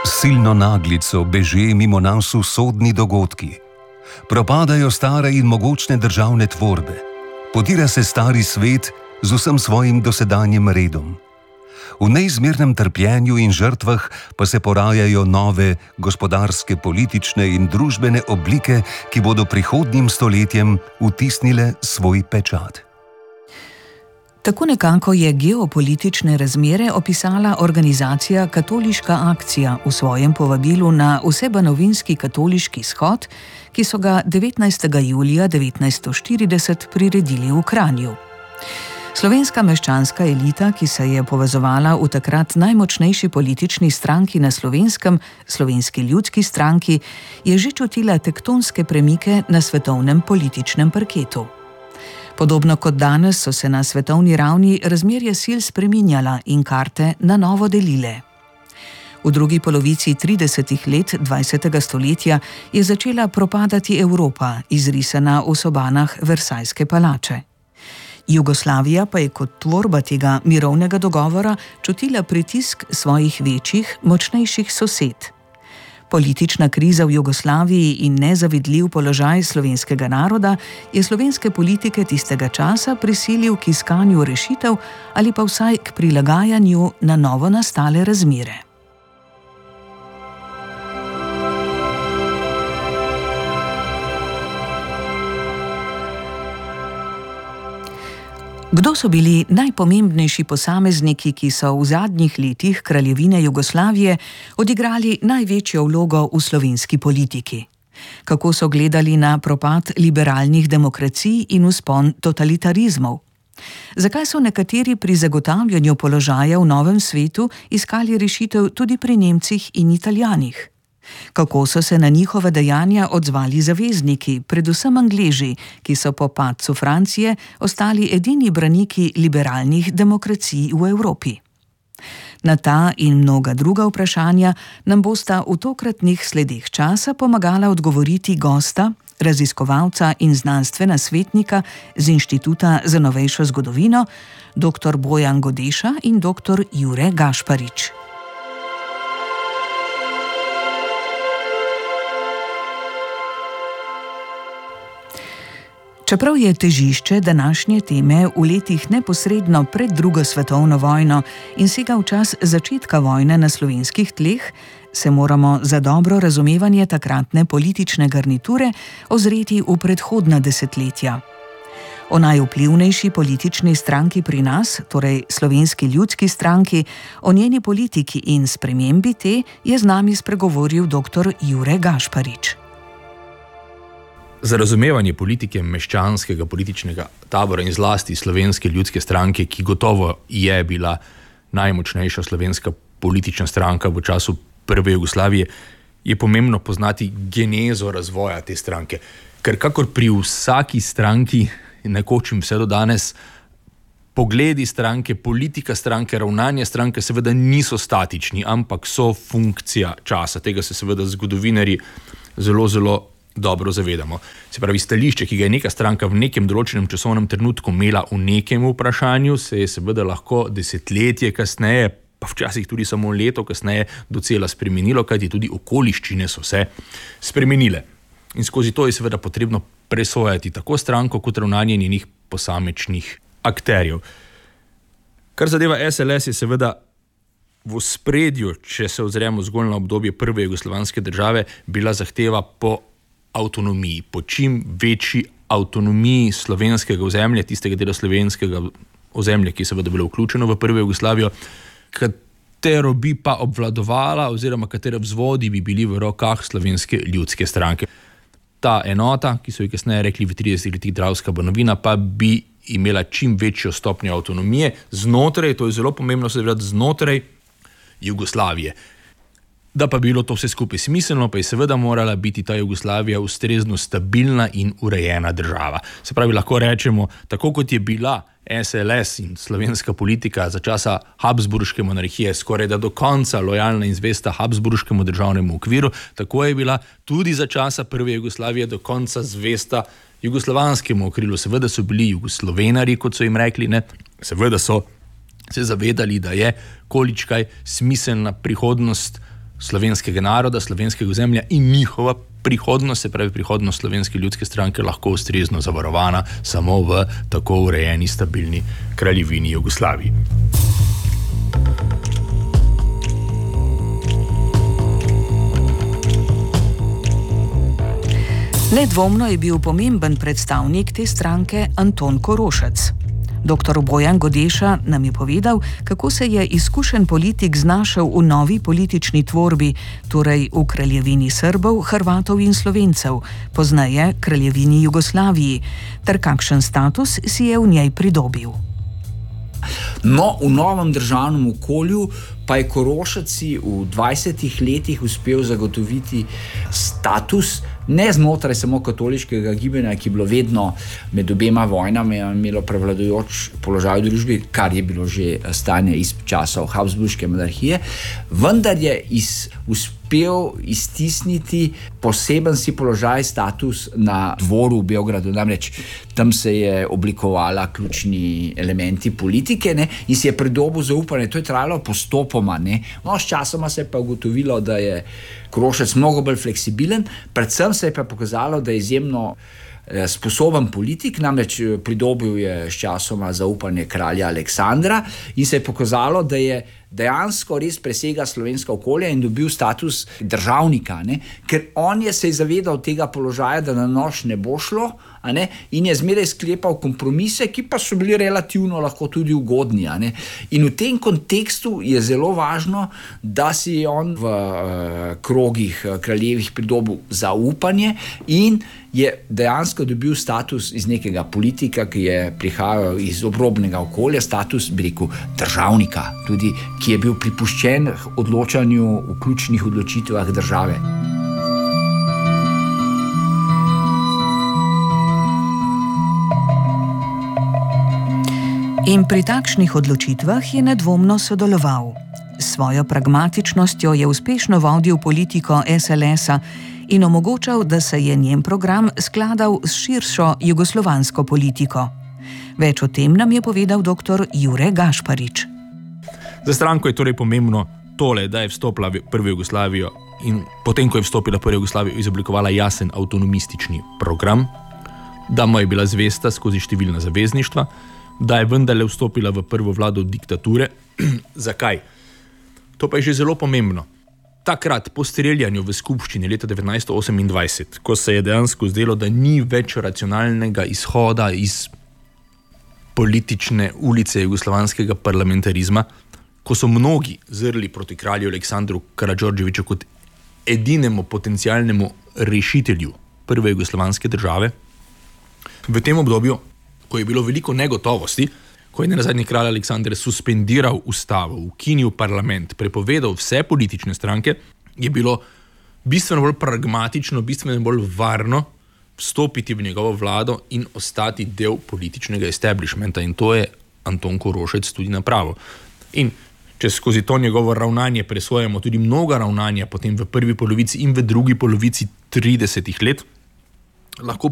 Silno naglico beže mimo nas usodni dogodki. Propadajo stare in mogočne državne tvorbe. Podira se stari svet z vsem svojim dosedanjim redom. V neizmernem trpljenju in žrtvah pa se porajajo nove gospodarske, politične in družbene oblike, ki bodo prihodnjim stoletjem vtisnile svoj pečat. Tako nekako je geopolitične razmere opisala organizacija Katoliška akcija v svojem povabilu na vsebanovinski katoliški shod, ki so ga 19. julija 1940 priredili v Kranju. Slovenska meščanska elita, ki se je povezovala v takrat najmočnejši politični stranki na Slovenskem, Slovenski ljudski stranki, je že čutila tektonske premike na svetovnem političnem parketu. Podobno kot danes so se na svetovni ravni razmerja sil spreminjala in karte na novo delile. V drugi polovici 30. let 20. stoletja je začela propadati Evropa, izrisana v sobanah Versajske palače. Jugoslavija pa je kot tvorba tega mirovnega dogovora čutila pritisk svojih večjih, močnejših sosed. Politična kriza v Jugoslaviji in nezavidljiv položaj slovenskega naroda je slovenske politike tistega časa prisilil k iskanju rešitev ali pa vsaj k prilagajanju na novo nastale razmere. Kdo so bili najpomembnejši posamezniki, ki so v zadnjih letih kraljevine Jugoslavije odigrali največjo vlogo v slovenski politiki? Kako so gledali na propad liberalnih demokracij in vzpon totalitarizmov? Zakaj so nekateri pri zagotavljanju položaja v novem svetu iskali rešitev tudi pri Nemcih in Italijanih? Kako so se na njihove dejanja odzvali zavezniki, predvsem Angleži, ki so po padcu Francije ostali edini braniki liberalnih demokracij v Evropi? Na ta in mnoga druga vprašanja nam bosta v tokratnih sledeh časa pomagala odgovoriti gosta, raziskovalca in znanstvena svetnika z Inštituta za novejšo zgodovino, dr. Bojan Godeša in dr. Jure Gašparič. Čeprav je težišče današnje teme v letih neposredno pred drugo svetovno vojno in sega v čas začetka vojne na slovenskih tleh, se moramo za dobro razumevanje takratne politične garniture ozreti v predhodna desetletja. O najvplivnejši politični stranki pri nas, torej Slovenski ljudski stranki, o njeni politiki in spremembi te je z nami spregovoril dr. Jure Gašparič. Za razumevanje politike meščanskega političnega tabora in zlasti Slovenske ljudske stranke, ki gotovo je bila najmočnejša slovenska politična stranka v času prve Jugoslavije, je pomembno poznati genezo razvoja te stranke. Ker kakor pri vsaki stranki, nekoč in vse do danes, pogledi stranke, politika stranke, ravnanje stranke seveda niso statični, ampak so funkcija časa. Tega se seveda zgodovinarji zelo dobro zavedamo. Se pravi, stališče, ki ga je neka stranka v nekem določenem časovnem trenutku imela v nekem vprašanju, se je seveda lahko desetletje kasneje, pa včasih tudi samo leto kasneje, docela spremenilo, kajti tudi okoliščine so se spremenile. In skozi to je seveda potrebno presojati tako stranko kot ravnanje njenih posamečnih akterjev. Kar zadeva SLS, je seveda v ospredju, če se ozremo zgolj na obdobje prve jugoslovanske države, bila zahteva po avtonomiji, po čim večji avtonomiji slovenskega ozemlja, tistega dela slovenskega ozemlja, ki je seveda bilo vključeno v prvo Jugoslavijo, katero bi pa obvladovala oziroma katere vzvodi bi bili v rokah Slovenske ljudske stranke. Ta enota, ki so jo kasneje rekli v 30 letih Dravska Banovina, pa bi imela čim večjo stopnjo avtonomije znotraj, to je zelo pomembno seveda, znotraj Jugoslavije. Da pa bilo to vse skupaj smiselno, pa je seveda morala biti ta Jugoslavija ustrezno stabilna in urejena država. Se pravi, lahko rečemo, tako kot je bila SLS in slovenska politika za časa Habsburške monarhije skoraj da do konca lojalna in zvesta Habsburškemu državnemu okviru, tako je bila tudi za časa prve Jugoslavije do konca zvesta jugoslovanskemu okrilu. Seveda so bili jugoslovenari, kot so jim rekli, ne? Seveda so se zavedali, da je količkaj smiselna prihodnost slovenskega naroda, slovenskega ozemlja in njihova prihodnost, se pravi prihodnost Slovenske ljudske stranke, lahko ustrezno zavarovana samo v tako urejeni, stabilni kraljevini Jugoslaviji. Nedvomno je bil pomemben predstavnik te stranke Anton Korošec. Dr. Bojan Godeša nam je povedal, kako se je izkušen politik znašel v novi politični tvorbi, torej v kraljevini Srbov, Hrvatov in Slovencev, pozneje kraljevini Jugoslaviji, ter kakšen status si je v njej pridobil. No, v novem državnem okolju pa je Korošec si v 20 letih uspel zagotoviti status, ne znotraj samo katoliškega gibanja, ki je bilo vedno med obema vojnami imelo prevladujoč položaj v družbi, kar je bilo že stanje iz časov Habsburške monarhije, vendar je uspel iztisniti poseben si položaj, status na dvoru v Beogradu. Namreč tam se je oblikovala ključni elementi politike, ne, in si je pridobil zaupanje. To je trajalo postopoma, ne. No, s časoma se je pa ugotovilo, da je Korošec mnogo bolj fleksibilen, predvsem se je pa pokazalo, da je izjemno sposoben politik, namreč pridobil je s časoma zaupanje kralja Aleksandra in se je pokazalo, da je dejansko res presega slovenska okolja in dobil status državnika, ne? Ker on se je zavedal tega položaja, da na nož ne bo šlo, a ne? In je zmeraj sklepal kompromise, ki pa so bili relativno lahko tudi ugodni, a ne? In v tem kontekstu je zelo važno, da si je on v krogih kraljevih pridobil zaupanje in je dejansko dobil status iz nekega politika, ki je prihajal iz obrobnega okolja, status, bi rekel, državnika, tudi, ki je bil pripuščen odločanju v ključnih odločitvah države. In pri takšnih odločitvah je nedvomno sodeloval. S svojo pragmatičnostjo je uspešno vodil politiko SLS-a in omogočal, da se je njen program skladal s širšo jugoslovansko politiko. Več o tem nam je povedal dr. Jure Gašparič. Za stranko je torej pomembno tole, da je vstopila v prvo Jugoslavijo in potem, ko je vstopila v prvo Jugoslavijo, izoblikovala jasen avtonomistični program, da mu je bila zvesta skozi številna zavezništva, da je vendarle vstopila v prvo vlado diktature. Zakaj? To pa je že zelo pomembno. Takrat, po streljanju v skupščini leta 1928, ko se je dejansko zdelo, da ni več racionalnega izhoda iz politične ulice jugoslovanskega parlamentarizma, ko so mnogi zrli proti kralju Aleksandru Karađorđeviću kot edinemu potencialnemu rešitelju prve jugoslovanske države, v tem obdobju, ko je bilo veliko negotovosti, ko je nazadnji kralj Aleksander suspendiral ustavo, ukinil parlament, prepovedal vse politične stranke, je bilo bistveno bolj pragmatično, bistveno bolj varno vstopiti v njegovo vlado in ostati del političnega establishmenta. In to je Anton Korošec tudi napravil. In če skozi to njegovo ravnanje presojamo tudi mnoga ravnanja potem v prvi polovici in v drugi polovici 30 let, lahko